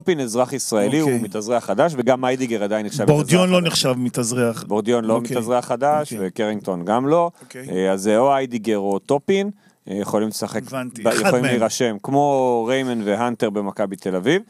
טופין אזרח ישראלי, הוא מתאזרח חדש, וגם איידיגר עדיין נחשב מתאזרח. בורדיון לא נחשב מתאזרח. בורדיון לא מתאזרח חדש, וקרינגטון גם לא. אז זה או איידיגר או טופין, יכולים לשחק, יכולים להירשם, כמו ריימן והנטר במכבי תל אביב.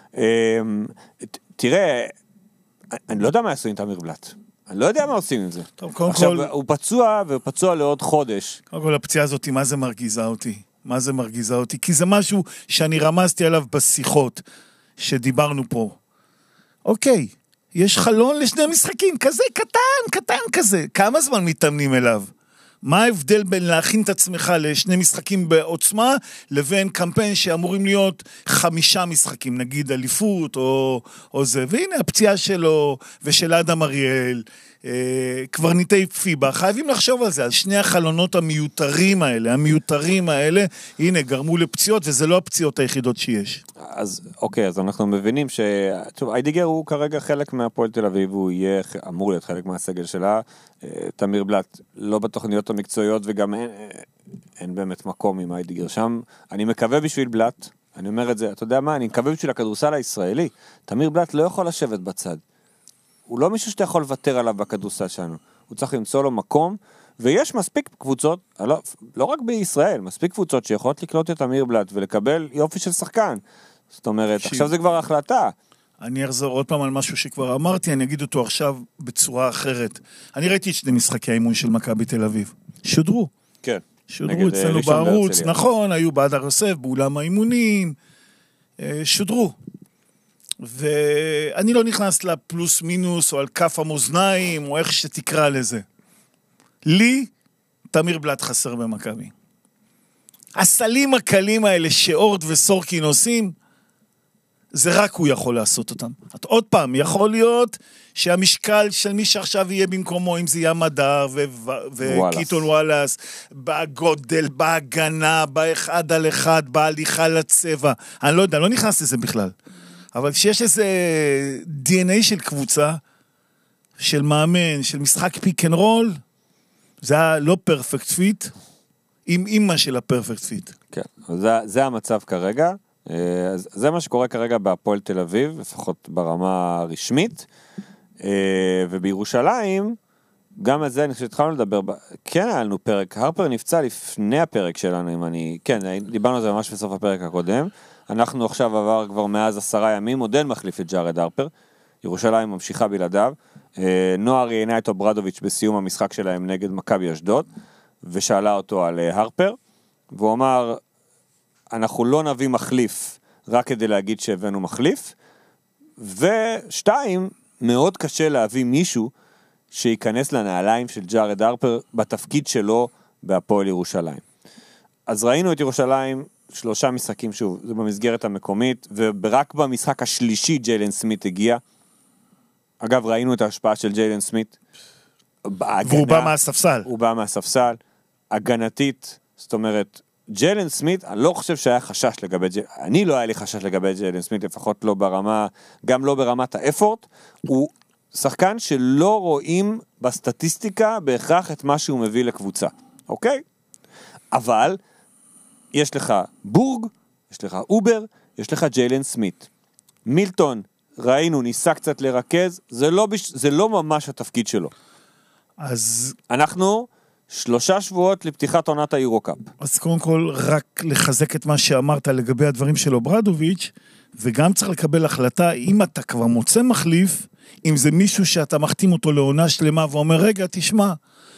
תראה, אני לא יודע מה יעשו עם תמיר בלאט. אני לא יודע מה עושים עם זה. עכשיו, הוא פצוע, ופצוע לעוד חודש. קודם כל, הפציעה הזאת, מה זה מרגיזה אותי? מה זה מרגיזה אותי? כי זה משהו שאני רמזתי עליו בשיחות שדיברנו פה. אוקיי, יש חלון לשני משחקים, כזה קטן כזה. כמה זמן מתאמנים אליו? מה ההבדל בין להכין את עצמך לשני משחקים בעוצמה, לבין קמפיין שאמורים להיות 5 משחקים, נגיד אליפות או זה, והנה הפציעה שלו ושל אדם אריאל, קברניטי פיבה, חייבים לחשוב על זה, על שני החלונות המיותרים האלה, הנה גרמו לפציעות, וזה לא הפציעות היחידות שיש. אז אוקיי, אז אנחנו מבינים איידיגר הוא כרגע חלק מהפועל תל אביב, הוא יהיה אמור להיות חלק מהסגל שלה, תמיר בלאט לא בתוכניות המקצועיות, וגם אין באמת מקום עם איידיגר שם. אני מקווה בשביל בלאט, אני אומר את זה, אתה יודע מה, אני מקווה בשביל הכדורסל הישראלי, תמיר בלאט לא יכול לשבת בצד. הוא לא מישהו שאתה יכול לוותר עליו בכדורסל שלנו. הוא צריך למצוא לו מקום, ויש מספיק קבוצות, לא רק בישראל, מספיק קבוצות שיכולות לקלוט את תמיר בלאט ולקבל יופי של שחקן. זאת אומרת, עכשיו זה כבר החלטה. אני אחזור עוד פעם על משהו שכבר אמרתי, אני אגיד אותו עכשיו בצורה אחרת. אני ראיתי את שני משחקי האימון של מכבי תל אביב. שודרו. כן. שודרו אצלנו בערוץ, נכון, היו בהדר יוסף, באולם האימונים, שודרו. ואני לא נכנס לפלוס מינוס או על כף המאזניים או איך שתקרא לזה. לי תמיר בלאט חסר במכבי. הסלים הקלים האלה שאורד וסורקין עושים, זה רק הוא יכול לעשות אותם. עוד פעם, יכול להיות שהמשקל של מי שעכשיו יהיה במקומו, אם זה יהיה מדר וקיטון וואלאס, בגודל, בהגנה, באחד על אחד, בהליכה לצבע. אני לא יודע, לא נכנס לזה בכלל. אבל כשיש איזה DNA של קבוצה, של מאמן, של משחק פיק אנד רול, זה היה לא פרפקט פיט, עם אימא של הפרפקט פיט. כן, זה המצב כרגע. זה מה שקורה כרגע בהפועל תל אביב, לפחות ברמה הרשמית, ובירושלים, גם על זה אני חושב שהתחלנו לדבר, כן היה לנו פרק, הרפר נפצע לפני הפרק שלנו, כן, דיברנו על זה ממש בסוף הפרק הקודם, אנחנו עכשיו עבר כבר מאז 10 ימים, עודן מחליף את ג'ארד הרפר, ירושלים ממשיכה בלעדיו, נועה ראיינה את ברדוביץ' בסיום המשחק שלהם נגד מכבי אשדוד, ושאלה אותו על הרפר, והוא אמר, אנחנו לא נביא מחליף רק כדי להגיד שהבאנו מחליף, ושתיים, מאוד קשה להביא מישהו שייכנס לנעליים של ג'ארד הרפר בתפקיד שלו בהפועל ירושלים. אז ראינו את ירושלים 3 משחקים, שוב, זה במסגרת המקומית, ורק במשחק השלישי ג'יילן סמית הגיע. אגב, ראינו את ההשפעה של ג'יילן סמית. והוא בא מהספסל. הוא בא מהספסל. הגנתית, זאת אומרת, ג'יילן סמית, אני לא חושב שהיה חשש לגבי אני לא היה לי חשש לגבי ג'יילן סמית, לפחות לא ברמה, גם לא ברמת האפורט. הוא שחקן שלא רואים בסטטיסטיקה בהכרח את מה שהוא מביא לקבוצה. אוקיי? אבל יש לך בורג, יש לך אובר, יש לך ג'יילן סמית. מילטון, ראינו, ניסה קצת לרכז, זה לא ממש התפקיד שלו. אז אנחנו 3 שבועות לפתיחת עונת היורוקאפ. אז קודם כל, רק לחזק את מה שאמרת לגבי הדברים של אוברדוביץ', וגם צריך לקבל החלטה, אם אתה כבר מוצא מחליף, אם זה מישהו שאתה מחתים אותו לעונה שלמה, ואומר, רגע, תשמע,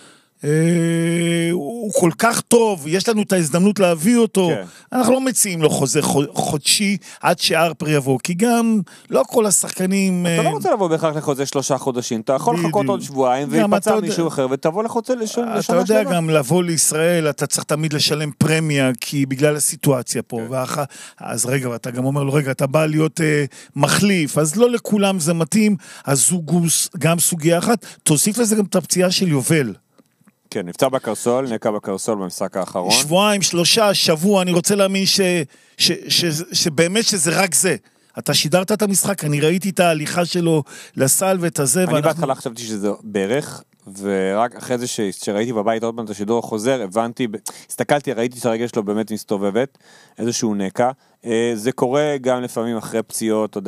הוא כל כך טוב, יש לנו את ההזדמנות להביא אותו, אנחנו לא מציעים לו חוזה חודשי עד שהרפר יבוא, כי גם לא כל השחקנים... אתה לא רוצה לבוא בכך לחוזה 3 חודשים, אתה יכול לחכות עוד שבועיים, ויפצע מישהו אחר, ותבוא לחוזה לשנה שלמה. אתה יודע גם לבוא לישראל, אתה צריך תמיד לשלם פרמיה, כי בגלל הסיטואציה פה, אז רגע, אתה גם אומר לו, רגע, אתה בא להיות מחליף, אז לא לכולם זה מתאים, אז זו גם סוגיה אחת, תוסיף לזה גם את הפציעה של יובל. כן, נפצע בקרסול, נקע בקרסול במשחק האחרון. 2, 3, שבוע, אני רוצה להאמין שבאמת שזה רק זה. אתה שידרת את המשחק, אני ראיתי את ההליכה שלו לסל ואת הזה. אני בהתחלה חשבתי שזה בערך, ורק אחרי זה שראיתי בבית עוד פעם את השידור החוזר, הבנתי, הסתכלתי, ראיתי שהרגל שלו באמת מסתובבת, איזשהו נקע. זה קורה גם לפעמים אחרי פציעות,